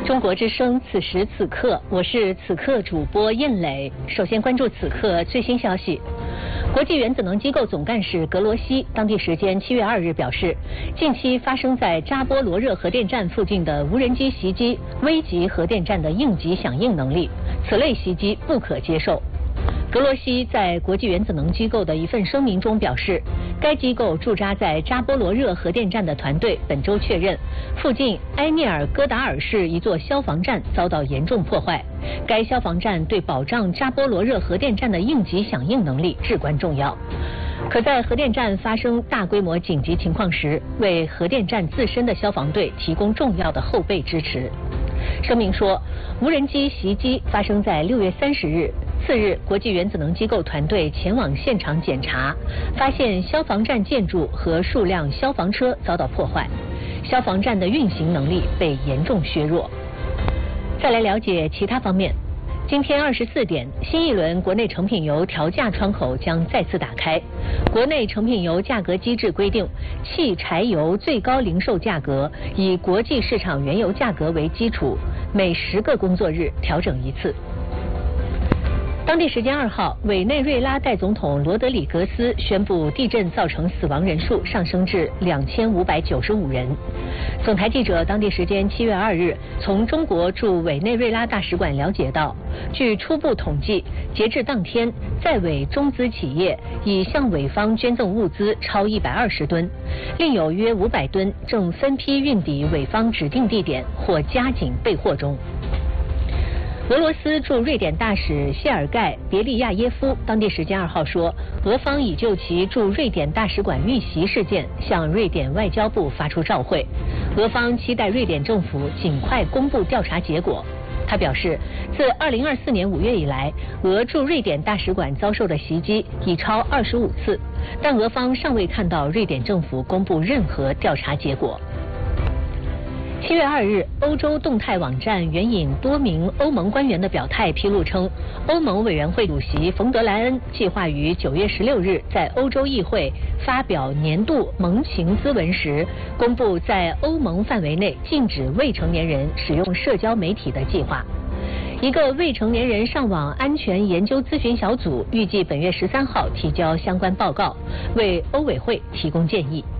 中国之声，此时此刻，我是此刻主播燕磊。首先关注此刻最新消息。国际原子能机构总干事格罗西当地时间7月2日表示，近期发生在扎波罗热核电站附近的无人机袭击危及核电站的应急响应能力，此类袭击不可接受。格罗西在国际原子能机构的一份声明中表示，该机构驻扎在扎波罗热核电站的团队本周确认，附近埃涅尔戈达尔市一座消防站遭到严重破坏。该消防站对保障扎波罗热核电站的应急响应能力至关重要，可在核电站发生大规模紧急情况时，为核电站自身的消防队提供重要的后备支持。声明说，无人机袭击发生在6月30日。次日，国际原子能机构团队前往现场检查，发现消防站建筑和数辆消防车遭到破坏，消防站的运行能力被严重削弱。再来了解其他方面。今天24点，新一轮国内成品油调价窗口将再次打开。国内成品油价格机制规定，汽柴油最高零售价格以国际市场原油价格为基础，每10个工作日调整一次。当地时间2号，委内瑞拉代总统罗德里格斯宣布，地震造成死亡人数上升至2595人。总台记者当地时间7月2日从中国驻委内瑞拉大使馆了解到，据初步统计，截至当天，在委中资企业已向委方捐赠物资超120吨，另有约500吨正分批运抵委方指定地点或加紧备货中。俄罗斯驻瑞典大使谢尔盖·别利亚耶夫当地时间2号说，俄方已就其驻瑞典大使馆遇袭事件向瑞典外交部发出照会，俄方期待瑞典政府尽快公布调查结果。他表示，自2024年5月以来，俄驻瑞典大使馆遭受的袭击已超25次，但俄方尚未看到瑞典政府公布任何调查结果。7月2日，欧洲动态网站援引多名欧盟官员的表态披露称，欧盟委员会主席冯德莱恩计划于9月16日在欧洲议会发表年度盟情咨文时，公布在欧盟范围内禁止未成年人使用社交媒体的计划。一个未成年人上网安全研究咨询小组预计本月13号提交相关报告，为欧委会提供建议。